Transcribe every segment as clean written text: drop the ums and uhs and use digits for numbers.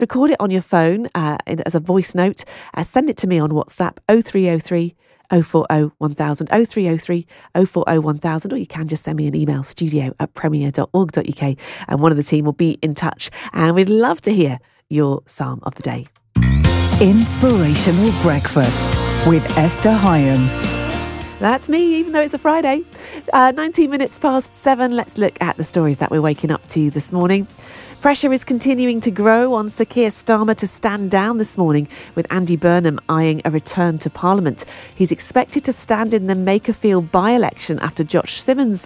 record it on your phone as a voice note. Send it to me on WhatsApp 0303 040 1000, 0303 040 1000, or you can just send me an email, studio@premier.org.uk, and one of the team will be in touch. And we'd love to hear your psalm of the day. Inspirational Breakfast with Esther Hyam. That's me, even though it's a Friday. 19 minutes past 7. Let's look at the stories that we're waking up to this morning. Pressure is continuing to grow on Sir Keir Starmer to stand down this morning, with Andy Burnham eyeing a return to Parliament. He's expected to stand in the Makerfield by-election after Josh Simons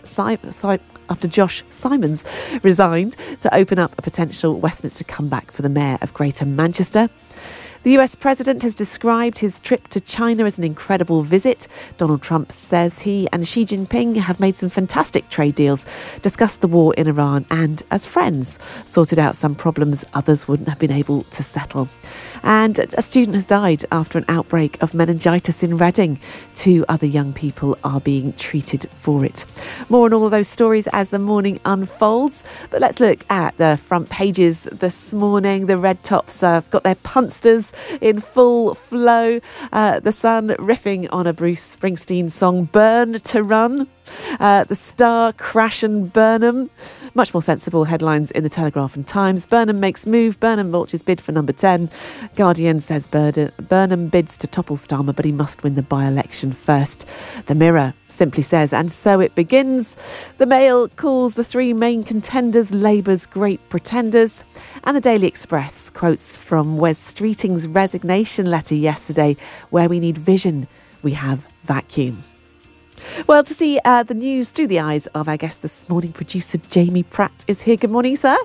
resigned to open up a potential Westminster comeback for the Mayor of Greater Manchester. The US President has described his trip to China as an incredible visit. Donald Trump says he and Xi Jinping have made some fantastic trade deals, discussed the war in Iran, and, as friends, sorted out some problems others wouldn't have been able to settle. And a student has died after an outbreak of meningitis in Reading. 2 other young people are being treated for it. More on all of those stories as the morning unfolds. But let's look at the front pages this morning. The Red Tops have got their punsters in full flow. The Sun riffing on a Bruce Springsteen song, Burn to Run. The Star, Crash and Burnham. Much more sensible headlines in the Telegraph and Times. Burnham makes move. Burnham launches bid for number 10. Guardian says Burnham bids to topple Starmer, but he must win the by-election first. The Mirror simply says, and so it begins. The Mail calls the 3 main contenders Labour's great pretenders. And the Daily Express quotes from Wes Streeting's resignation letter yesterday, where we need vision, we have vacuum. Well, to see the news through the eyes of our guest this morning, producer Jamie Pratt is here. Good morning, sir.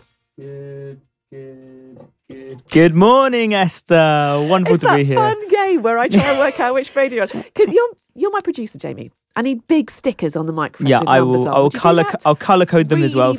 Good morning, Esther. Wonderful to be here. It's that fun game where I try and work out which phone you're on. You're my producer, Jamie. I need big stickers on the microphone. Yeah, I will. I'll colour code them as well